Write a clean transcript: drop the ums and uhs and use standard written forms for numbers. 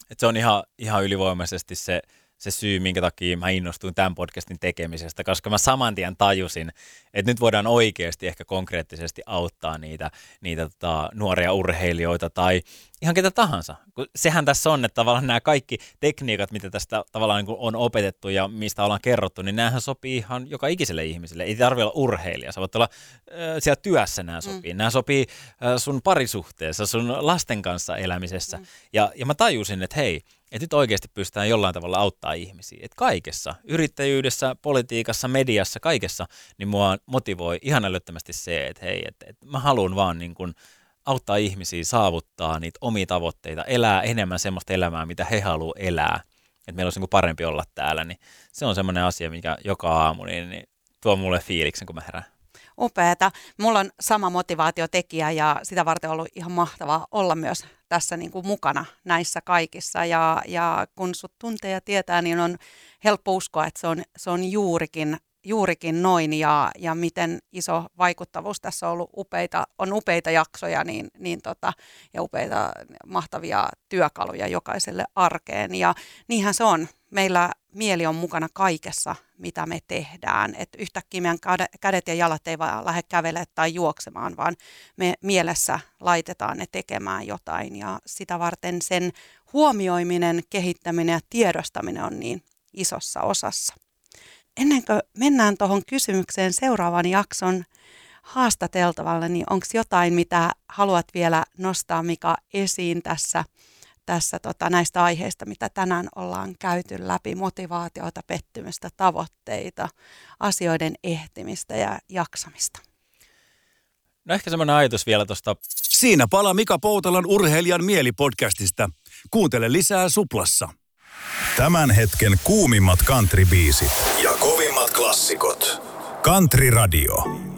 Että se on ihan ylivoimaisesti se syy, minkä takia mä innostuin tämän podcastin tekemisestä, koska mä saman tien tajusin, että nyt voidaan oikeasti ehkä konkreettisesti auttaa niitä nuoria urheilijoita tai ihan ketä tahansa. Sehän tässä on, että tavallaan nämä kaikki tekniikat, mitä tästä tavallaan niin on opetettu ja mistä ollaan kerrottu, niin näähän sopii ihan joka ikiselle ihmiselle. Ei tarvitse olla urheilija, sä voit olla siellä työssä nämä sopii. Nämä sopii sun parisuhteessa, sun lasten kanssa elämisessä. Ja mä tajusin, että hei, että nyt oikeasti pystytään jollain tavalla auttaa ihmisiä. Että kaikessa, yrittäjyydessä, politiikassa, mediassa, kaikessa, niin mua motivoi ihan älyttömästi se, että hei, että mä haluan vaan niin kuin auttaa ihmisiä saavuttaa niitä omia tavoitteita, elää enemmän semmoista elämää, mitä he haluaa elää. Että meillä olisi niin kuin parempi olla täällä, niin se on semmoinen asia, mikä joka aamu niin tuo mulle fiiliksen, kun mä herään. Upeata. Mulla on sama motivaatiotekijä ja sitä varten on ollut ihan mahtavaa olla myös tässä niin kuin mukana näissä kaikissa. Ja kun sut tuntee ja tietää, niin on helppo uskoa, että se on juurikin noin ja miten iso vaikuttavuus tässä on ollut upeita jaksoja ja upeita mahtavia työkaluja jokaiselle arkeen. Ja niinhän se on. Meillä mieli on mukana kaikessa, mitä me tehdään. Et yhtäkkiä meidän kädet ja jalat ei vaan lähde kävelemään tai juoksemaan, vaan me mielessä laitetaan ne tekemään jotain. Ja sitä varten sen huomioiminen, kehittäminen ja tiedostaminen on niin isossa osassa. Ennen kuin mennään tuohon kysymykseen seuraavan jakson haastateltavalle, niin onko jotain, mitä haluat vielä nostaa, Mika, esiin tässä näistä aiheista, mitä tänään ollaan käyty läpi, motivaatiota, pettymystä, tavoitteita, asioiden ehtimistä ja jaksamista? No ehkä semmoinen ajatus vielä tuosta. Siinä palaa Mika Poutalan Urheilijan mieli-podcastista. Kuuntele lisää Suplassa. Tämän hetken kuumimmat country-biisit ja kovimmat klassikot. Country Radio.